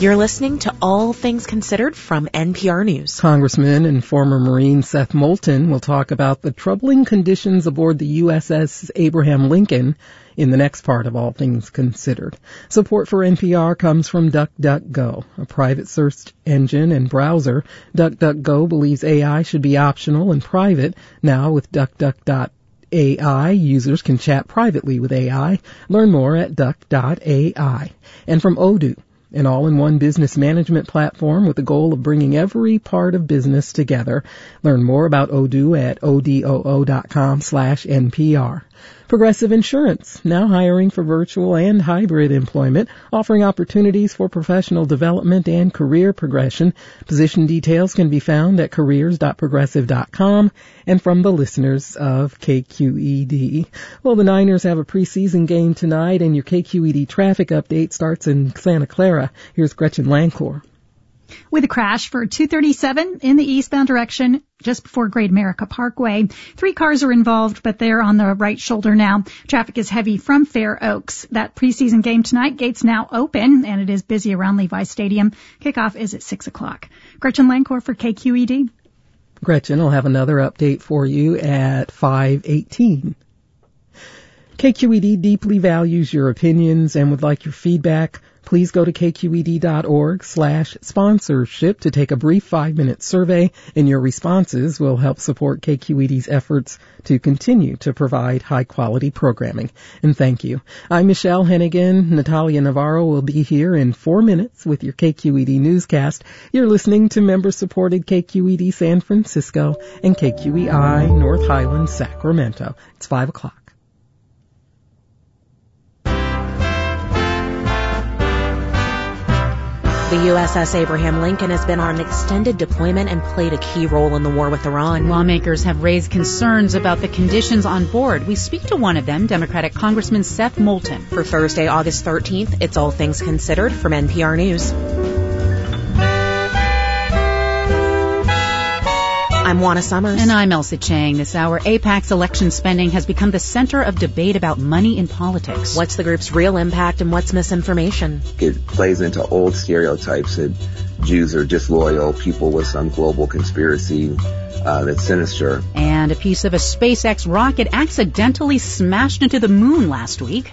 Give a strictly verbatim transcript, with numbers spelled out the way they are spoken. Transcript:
You're listening to All Things Considered from N P R News. Congressman and former Marine Seth Moulton will talk about the troubling conditions aboard the U S S Abraham Lincoln in the next part of All Things Considered. Support for N P R comes from DuckDuckGo, a private search engine and browser. DuckDuckGo believes A I should be optional and private. Now with DuckDuck dot A I, users can chat privately with A I. Learn more at duck dot A I. And from Odoo, an all-in-one business management platform with the goal of bringing every part of business together. Learn more about Odoo at odoo dot com slash N P R. Progressive Insurance, now hiring for virtual and hybrid employment, offering opportunities for professional development and career progression. Position details can be found at careers dot progressive dot com and from the listeners of K Q E D. Well, the Niners have a preseason game tonight, and your K Q E D traffic update starts in Santa Clara. Here's Gretchen Lancor. With a crash for two thirty-seven in the eastbound direction just before Great America Parkway. Three cars are involved, but they're on the right shoulder now. Traffic is heavy from Fair Oaks. That preseason game tonight, gates now open, and it is busy around Levi Stadium. Kickoff is at six o'clock. Gretchen Lancor for K Q E D. Gretchen will have another update for you at five eighteen. K Q E D deeply values your opinions and would like your feedback. Please go to K Q E D dot org slash sponsorship to take a brief five-minute survey, and your responses will help support K Q E D's efforts to continue to provide high-quality programming. And thank you. I'm Michelle Hennigan. Natalia Navarro will be here in four minutes with your K Q E D newscast. You're listening to member-supported K Q E D San Francisco and K Q E I North Highlands, Sacramento. It's five o'clock. The U S S Abraham Lincoln has been on an extended deployment and played a key role in the war with Iran. Lawmakers have raised concerns about the conditions on board. We speak to one of them, Democratic Congressman Seth Moulton. For Thursday, August thirteenth, it's All Things Considered from N P R News. I'm Juana Summers. And I'm Elsa Chang. This hour, AIPAC's election spending has become the center of debate about money in politics. What's the group's real impact and what's misinformation? It plays into old stereotypes that Jews are disloyal, people with some global conspiracy uh, that's sinister. And a piece of a SpaceX rocket accidentally smashed into the moon last week.